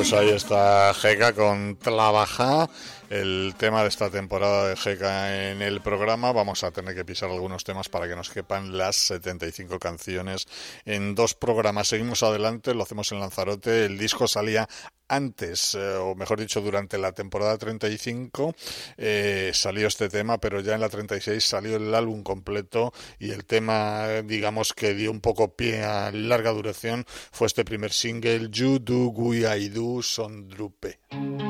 Pues ahí está Geka con Trabaja, el tema de esta temporada de Geka en el programa. Vamos a tener que pisar algunos temas para que nos quepan las 75 canciones en 2 programas. Seguimos adelante, lo hacemos en Lanzarote. El disco salía antes, o mejor dicho, durante la temporada 35 salió este tema, pero ya en la 36 salió el álbum completo y el tema, digamos, que dio un poco pie a larga duración fue este primer single, You Do Gui I Do Son Drupe.